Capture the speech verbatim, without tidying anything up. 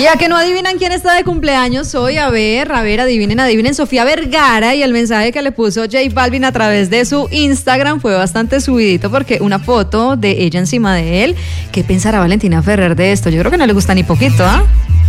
Y a que no adivinan quién está de cumpleaños hoy, a ver, a ver, adivinen, adivinen, Sofía Vergara, y el mensaje que le puso J Balvin a través de su Instagram fue bastante subidito porque una foto de ella encima de él. ¿Qué pensará Valentina Ferrer de esto? Yo creo que no le gusta ni poquito, ¿ah? ¿eh?